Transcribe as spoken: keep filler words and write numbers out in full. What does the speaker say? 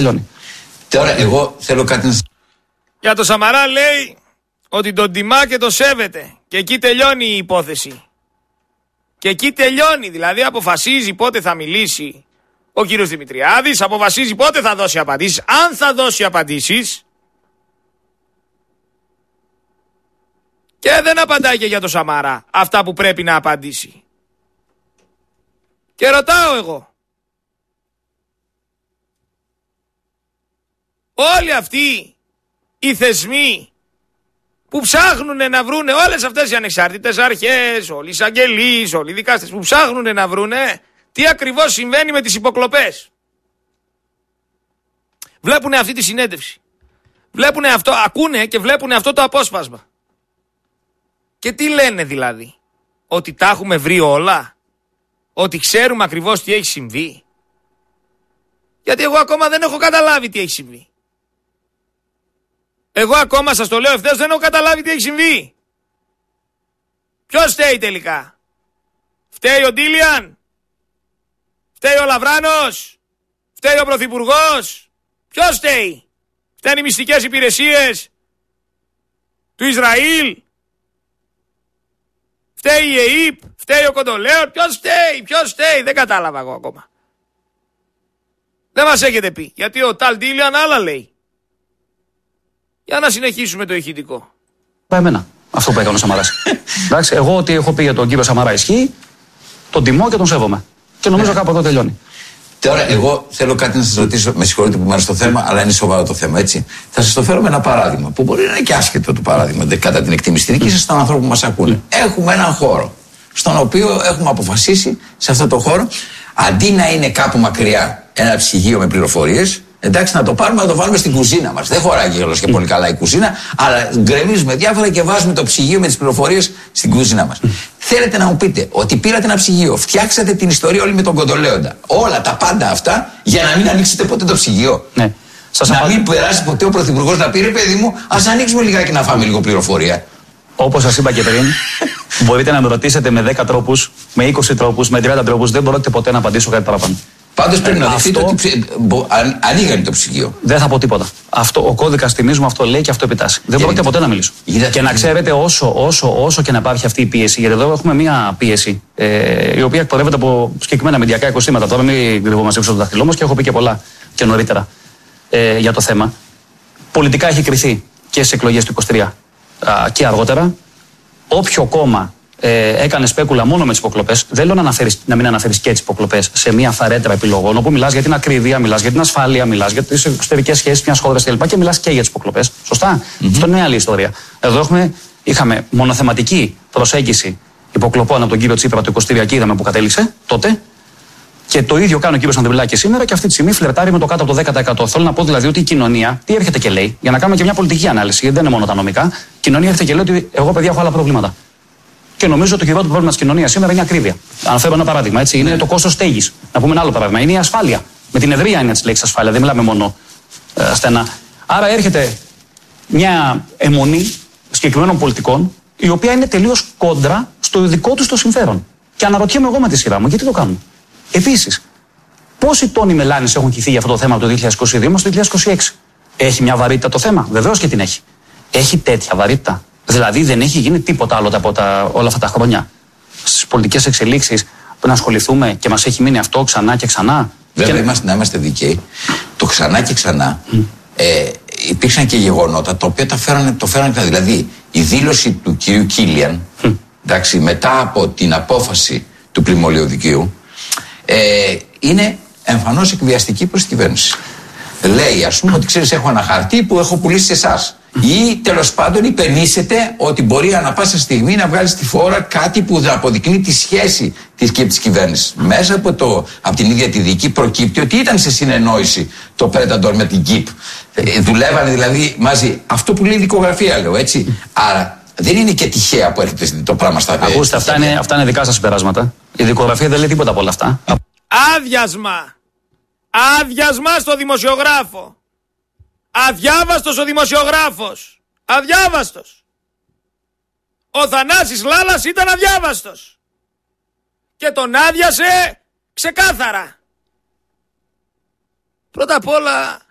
τελειώνει. Τώρα εγώ θέλω κάτι να... Για το Σαμαρά λέει ότι τον τιμά και τον σέβεται. Και εκεί τελειώνει η υπόθεση. Και εκεί τελειώνει. Δηλαδή αποφασίζει πότε θα μιλήσει ο κύριος Δημητριάδης, αποφασίζει πότε θα δώσει απαντήσεις. Αν θα δώσει απαντήσεις. Και δεν απαντάει και για το Σαμαρά αυτά που πρέπει να απαντήσει. Και ρωτάω εγώ. Όλοι αυτοί οι θεσμοί που ψάχνουν να βρούνε, όλες αυτές οι ανεξάρτητες αρχές, όλοι οι εισαγγελείς, όλοι οι δικάστες που ψάχνουν να βρούνε τι ακριβώς συμβαίνει με τις υποκλοπές. Βλέπουνε αυτή τη συνέντευξη. Βλέπουνε αυτό, ακούνε και βλέπουνε αυτό το απόσπασμα. Και τι λένε δηλαδή? Ότι τα έχουμε βρει όλα? Ότι ξέρουμε ακριβώς τι έχει συμβεί? Γιατί εγώ ακόμα δεν έχω καταλάβει τι έχει συμβεί. Εγώ ακόμα σας το λέω ευθέως, δεν έχω καταλάβει τι έχει συμβεί. Ποιος φταίει τελικά? Φταίει ο Ντίλιαν? Φταίει ο Λαβράνος? Φταίει ο Πρωθυπουργός? Ποιος φταίει? Φταίνουν οι μυστικές υπηρεσίες του Ισραήλ? Φταίει η ΕΕΠ? Φταίει ο Κοντολέων? Ποιος φταίει? Ποιος φταίει? Δεν κατάλαβα εγώ ακόμα. Δεν μας έχετε πει. Γιατί ο Ταλ Ντίλιαν άλλα λέει. Για να συνεχίσουμε το ηχητικό. Πάει εμένα αυτό που έκανε ο Σαμαράς. Εντάξει, εγώ ό,τι έχω πει για τον κύριο Σαμαρά ισχύει, τον τιμώ και τον σέβομαι. Και νομίζω κάπου εδώ τελειώνει. Τώρα, εγώ θέλω κάτι να σας ρωτήσω. Με συγχωρείτε που μένω στο θέμα, αλλά είναι σοβαρό το θέμα, έτσι. Θα σας το φέρω με ένα παράδειγμα, που μπορεί να είναι και άσχετο το παράδειγμα, κατά την εκτίμηση δική σας, των ανθρώπων που μας ακούνε. Έχουμε έναν χώρο, στον οποίο έχουμε αποφασίσει, σε αυτό το χώρο, αντί να είναι κάπου μακριά ένα ψυγείο με πληροφορίες, εντάξει, να το πάρουμε να το βάλουμε στην κουζίνα μας. Δεν χωράει κιόλας και πολύ καλά η κουζίνα, αλλά γκρεμίζουμε διάφορα και βάζουμε το ψυγείο με τις πληροφορίες στην κουζίνα μας. Θέλετε να μου πείτε ότι πήρατε ένα ψυγείο, φτιάξατε την ιστορία όλη με τον Κοντολέοντα. Όλα τα πάντα αυτά για να μην ανοίξετε ποτέ το ψυγείο. Ναι. Σας να απα... μην περάσει ποτέ ο Πρωθυπουργός να πει ρε παιδί μου, ας ανοίξουμε λιγάκι να φάμε λίγο πληροφορία. Όπως σας είπα και πριν, μπορείτε να με ρωτήσετε με δέκα τρόπους, με είκοσι τρόπους, με τριάντα τρόπους, δεν μπορείτε ποτέ να απαντήσω κάτι παραπάνω. Πάντως πρέπει ε, να αυτό... δεχτείτε ότι αν, ανοίγανε το ψυγείο. Δεν θα πω τίποτα. Αυτό, ο κώδικας τιμής μου αυτό λέει και αυτό επιτάσσει. Δεν πρόκειται ποτέ να μιλήσω. Είδα... Και να ξέρετε, όσο, όσο, όσο και να υπάρχει αυτή η πίεση, γιατί εδώ έχουμε μία πίεση, ε, η οποία εκπορεύεται από συγκεκριμένα μηντιακά οικοσύστηματα. Τώρα μην κρυβόμαστε έξω από το δάχτυλό μας και έχω πει και πολλά και νωρίτερα ε, για το θέμα. Πολιτικά έχει κριθεί και στις εκλογές του είκοσι τρία α, και αργότερα. Όποιο κόμμα Ε, έκανε σπέκουλα μόνο με τις υποκλοπές. Δεν λέω να, αναφέρεις, να μην αναφέρεις και τις υποκλοπές σε μια φαρέτρα επιλογών, όπου μιλάς για την ακρίβεια, μιλάς για την ασφάλεια, μιλάς για τις εξωτερικές σχέσεις μιας χώρας κλπ. Και μιλάς και για τις υποκλοπές. Σωστά. Mm-hmm. Αυτό είναι μια άλλη ιστορία. Εδώ έχουμε, είχαμε μονοθεματική προσέγγιση υποκλοπών από τον κύριο Τσίπρα το είκοσι τρία και είδαμε που κατέληξε τότε. Και το ίδιο κάνει ο κύριος Ανδρουλάκης σήμερα και αυτή τη στιγμή φλερτάρει με το κάτω από το δέκα τοις εκατό. Θέλω να πω δηλαδή ότι η κοινωνία τι έρχεται και λέει, για να κάνουμε και μια πολιτική ανάλυση, γιατί δεν είναι μόνο τα νομικά. Η κοινωνία έρχεται και λέει ότι εγώ παιδιά έχω άλλα προβλήματα. Και νομίζω ότι το χειρότερο πρόβλημα της κοινωνίας σήμερα είναι η ακρίβεια. Αναφέρω ένα παράδειγμα. Έτσι, είναι το κόστος στέγης. Να πούμε ένα άλλο παράδειγμα. Είναι η ασφάλεια. Με την ευρεία έννοια της λέξης ασφάλεια. Δεν μιλάμε μόνο ε, στενά. Άρα έρχεται μια αιμονή συγκεκριμένων πολιτικών, η οποία είναι τελείως κόντρα στο δικό τους το συμφέρον. Και αναρωτιέμαι εγώ με τη σειρά μου, γιατί το κάνουν. Επίσης, πόσοι τόνοι μελάνης έχουν χυθεί για αυτό το θέμα από το δύο χιλιάδες είκοσι δύο μας το δύο χιλιάδες είκοσι έξι. Έχει μια βαρύτητα το θέμα. Βεβαίως και την έχει. Έχει τέτοια βαρύτητα. Δηλαδή δεν έχει γίνει τίποτα άλλο από τα, όλα αυτά τα χρόνια στις πολιτικές εξελίξεις που να ασχοληθούμε και μας έχει μείνει αυτό ξανά και ξανά. Βέβαια, και... είμαστε, να είμαστε δικαίοι. Το ξανά και ξανά mm. ε, υπήρξαν και γεγονότα τα οποία τα φέρανε, το φέρανε. Δηλαδή η δήλωση του κυρίου Κίλιαν mm. εντάξει, μετά από την απόφαση του πλημμυλιωδικείου ε, είναι εμφανώς εκβιαστική προς την κυβέρνηση. Λέει, ας πούμε, ότι ξέρεις, έχω ένα χαρτί που έχω πουλήσει σε εσάς. Ή τέλος πάντων υπενήσεται ότι μπορεί ανά πάσα στιγμή να βγάλει στη φόρα κάτι που θα αποδεικνύει τη σχέση της και της κυβέρνησης. Μέσα από, το, από την ίδια τη δική προκύπτει ότι ήταν σε συνεννόηση το Πρέταντορ με την ΚΙΠ. Ε, δουλεύανε δηλαδή μαζί. Αυτό που λέει η δικογραφία, λέω έτσι. Άρα δεν είναι και τυχαία που έρχεται το πράγμα στα βέβαια. Ακούστε, αυτά είναι, αυτά είναι δικά σας συμπεράσματα. Η δικογραφία δεν λέει τίποτα από όλα αυτά. Άδειασμα! Άδειασμα στο δημοσιογράφο! Αδιάβαστος ο δημοσιογράφος! Αδιάβαστος! Ο Θανάσης Λάλας ήταν αδιάβαστος! Και τον άδειασε ξεκάθαρα! Πρώτα απ' όλα